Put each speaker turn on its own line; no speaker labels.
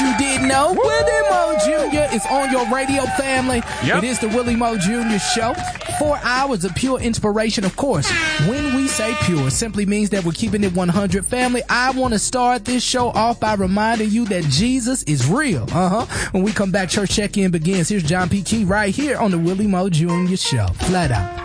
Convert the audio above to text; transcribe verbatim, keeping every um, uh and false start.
you didn't know, Willie Mo Junior is on your radio, family. Yep. It is the Willie Mo Junior Show. Four hours of pure inspiration, of course. When we say pure, it simply means that we're keeping it one hundred. Family, I want to start this show off by reminding you that Jesus is real. Uh-huh. When we come back, church check-in begins. Here's John P. Key right here on the Willie Mo Junior Show. Flat out.